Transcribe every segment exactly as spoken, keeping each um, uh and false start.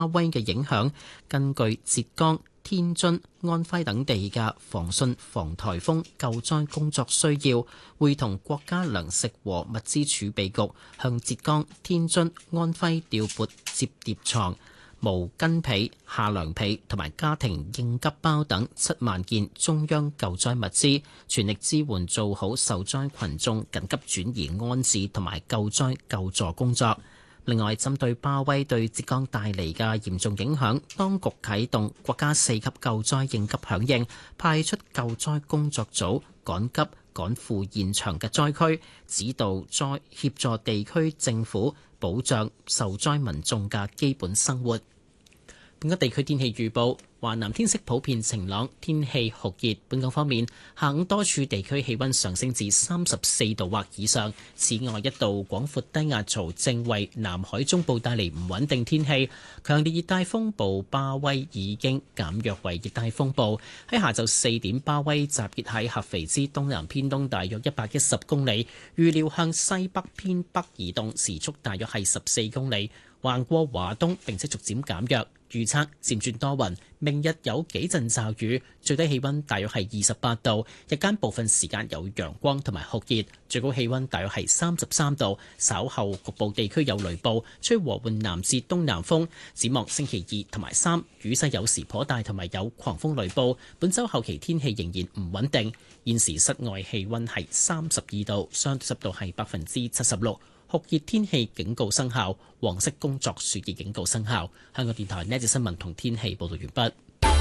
威嘅影響，根據浙江、天津、安徽等地嘅防汛防颱風救災工作需要，會同國家糧食和物資儲備局向浙江、天津、安徽調撥摺疊床、毛巾被、夏涼被同埋家庭應急包等七萬件中央救災物資，全力支援做好受災群眾緊急轉移安置同埋救災救助工作。另外，針對巴威對浙江帶嚟嘅嚴重影響，當局啟動國家四級救災應急響應，派出救災工作組趕急趕赴現場嘅災區，指導災協助地區政府保障受災民眾嘅基本生活。本港地區天氣預報：華南天色普遍晴朗，天氣酷熱。本港方面，下午多處地區氣溫上升至三十四度或以上。此外，一道廣闊低壓槽正為南海中部帶嚟唔穩定天氣。強烈熱帶風暴巴威已經減弱為熱帶風暴。喺下晝四點，巴威集結喺合肥之東南偏東大約一百一十公里，預料向西北偏北移動，時速大約係十四公里，橫過華東並且逐漸減弱。預測漸轉多雲，明日有幾陣驟雨，最低氣溫大約係二十八度，日間部分時間有陽光同埋酷熱，最高氣溫大約係三十三度。稍後局部地區有雷暴，吹和緩南至東南風。展望星期二同埋三，雨勢有時頗大，同埋有狂風雷暴。本週後期天氣仍然唔穩定。現時室外氣溫係三十二度，相對濕度係百分之七十六。酷熱天氣警告生效，黃色工作暑熱警告生效。香港電台呢節新聞同天氣報道完畢。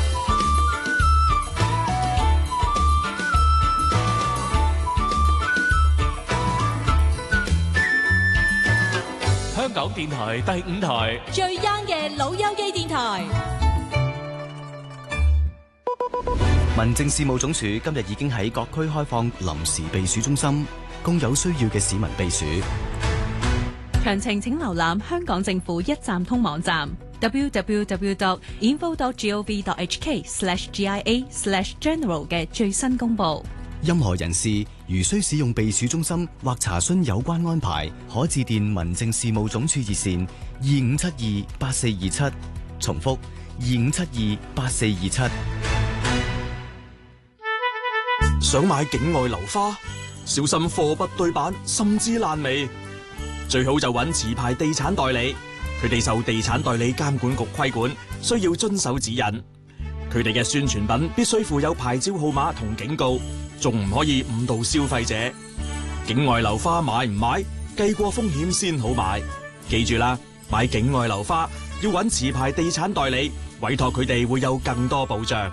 香港電台第五台最 young 嘅老友記電台。 民政事務總署今日已經喺各區開放臨時避暑中心，供有需要嘅市民避暑。 詳情請瀏覽香港政府一站通網站 double-u double-u double-u dot info dot gov dot h k slash g i a slash general 嘅最新公佈。 任何人士如需使用避暑中心或查詢有關安排，可致電民政事務總署熱線二五七二八四二七，重複二五七二八四二七。 想買境外樓花，小心貨不對版，甚至爛尾。最好就揾持牌地產代理，佢哋受地產代理監管局規管，需要遵守指引。佢哋嘅宣傳品必須附有牌照號碼同警告，仲唔可以誤導消費者。境外樓花買唔買，計過風險先好買。記住啦，買境外樓花要揾持牌地產代理，委託佢哋會有更多保障。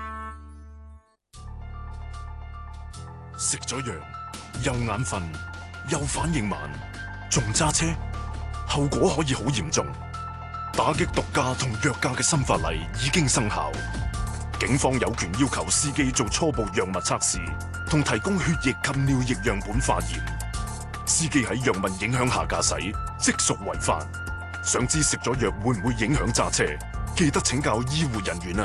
食咗藥又眼瞓又反應慢，仲揸車，後果可以好嚴重。打擊毒駕同藥駕嘅新法例已經生效，警方有權要求司機做初步藥物測試，同提供血液及尿液樣本化驗。司機喺藥物影響下駕駛，即屬違法。想知食咗藥會唔會影響揸車？記得請教醫護人員啊！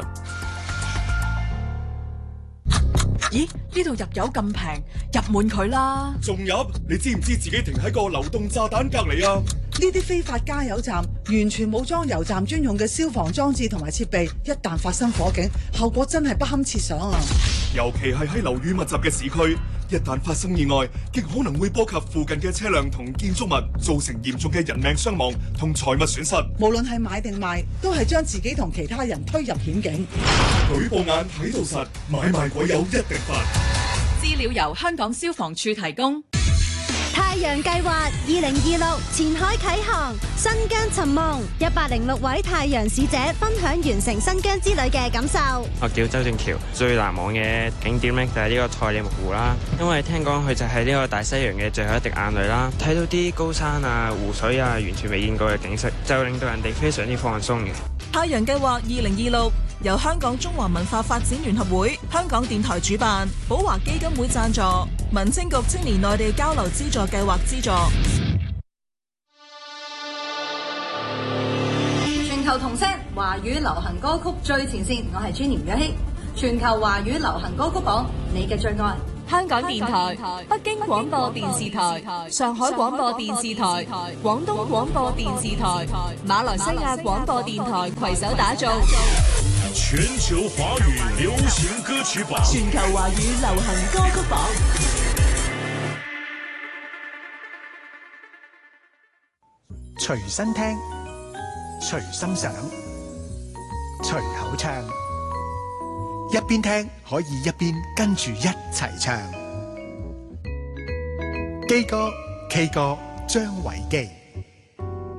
咦？呢度入油咁平，入滿佢啦！ 仲入？你知唔知自己停喺個流動炸彈隔籬啊？ 呢啲非法加油站完全冇裝油站專用嘅消防裝置同埋設備，一旦發生火警，後果真係不堪設想啊！ 尤其係喺樓宇密集嘅市區，一旦發生意外，極可能會波及附近嘅車輛同建築物，造成嚴重嘅人命傷亡同財物損失。 無論係買定賣，都係將自己同其他人推入險境。 舉報眼睇到實，買賣鬼友一定發。 資料由香港消防處提供。 太陽計劃二零二六前海啟航，新疆尋夢，一百零六位太陽使者分享完成新疆之旅嘅感受。 我叫周正橋，最難忘嘅景點呢就係呢個賽里木湖啦，因為聽講佢就係呢個大西洋嘅最後一滴眼淚啦。睇到啲高山啊、湖水啊，完全未見過嘅景色，就令到人哋非常之放鬆嘅。 太陽計劃二零二六由香港中華文化發展聯合會、香港電台主辦，寶華基金會贊助，民青局青年內地交流資助計劃資助。 全球同聲華語流行歌曲最前線，我係 Jenny 吳若希。全球華語流行歌曲榜，你嘅最愛。 香港電台、北京廣播電視台、上海廣播電視台、廣東廣播電視台、馬來西亞廣播電台攜手打造全球華語流行歌曲榜， 全球華語流行歌曲榜。 隨身聽，隨心想，隨口唱，一邊聽可以一邊跟住一齊唱。基哥 K 歌張維基。